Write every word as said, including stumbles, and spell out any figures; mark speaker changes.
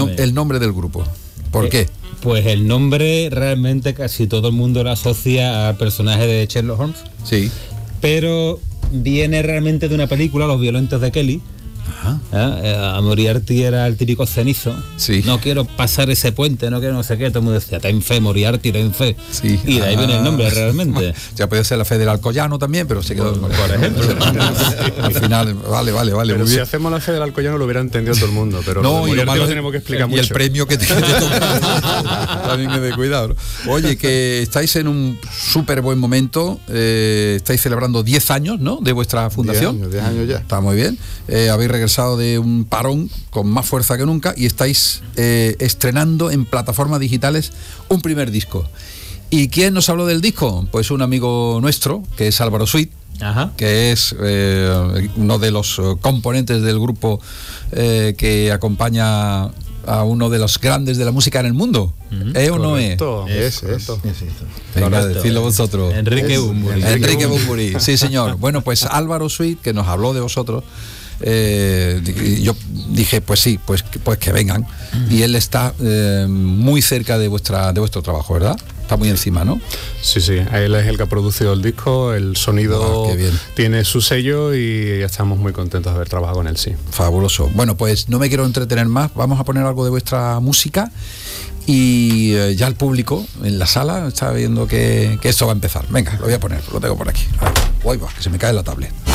Speaker 1: no, el nombre del grupo. ¿Por eh, qué?
Speaker 2: Pues el nombre realmente casi todo el mundo lo asocia al personaje de Sherlock Holmes.
Speaker 1: Sí.
Speaker 2: Pero viene realmente de una película, Los violentos de Kelly.
Speaker 1: Ajá.
Speaker 2: ¿Eh? A Moriarty era el típico cenizo.
Speaker 1: Sí.
Speaker 2: No quiero pasar ese puente, no quiero no sé qué. Todo el mundo decía, ten fe, Moriarty, ten fe.
Speaker 1: Sí.
Speaker 2: Y de ahí ah. viene el nombre realmente.
Speaker 1: Ya podía ser la fe del Alcoyano también, pero se quedó por, por ejemplo. Al final, vale, vale, vale.
Speaker 3: Pero
Speaker 1: muy
Speaker 3: si
Speaker 1: bien.
Speaker 3: hacemos la fe del Alcoyano lo hubiera entendido todo el mundo, pero
Speaker 1: no,
Speaker 3: lo,
Speaker 1: y lo malo
Speaker 3: lo tenemos que explicar
Speaker 1: y
Speaker 3: mucho.
Speaker 1: el premio que te, que te toca también me de cuidado, ¿no? Oye, que estáis en un súper buen momento, eh, estáis celebrando diez años, ¿no?, de vuestra fundación.
Speaker 3: diez años, diez años ya.
Speaker 1: Está muy bien. Eh, habéis regresado de un parón con más fuerza que nunca y estáis eh, estrenando en plataformas digitales un primer disco. ¿Y quién nos habló del disco? Pues un amigo nuestro, que es Álvaro Sweet.
Speaker 2: Ajá.
Speaker 1: Que es eh, uno de los componentes del grupo eh, que acompaña a uno de los grandes de la música en el mundo. Uh-huh. ¿Eh o no es?
Speaker 3: Es, es. es.
Speaker 1: Venga, decidlo vosotros.
Speaker 2: Enrique Bunbury.
Speaker 1: Enrique Bunbury, sí señor. Bueno, pues Álvaro Sweet, que nos habló de vosotros, eh, yo dije, pues sí, pues, pues que vengan. Uh-huh. Y él está eh, muy cerca de vuestra de vuestro trabajo, ¿verdad? Está muy encima, ¿no?
Speaker 3: Sí, sí, él es el que ha producido el disco, el sonido
Speaker 1: ah,
Speaker 3: tiene su sello y estamos muy contentos de haber trabajado con él, sí.
Speaker 1: Fabuloso. Bueno, pues no me quiero entretener más, vamos a poner algo de vuestra música y eh, ya el público en la sala está viendo que, que esto va a empezar. Venga, lo voy a poner, lo tengo por aquí. Uy, va, que se me cae la tablet.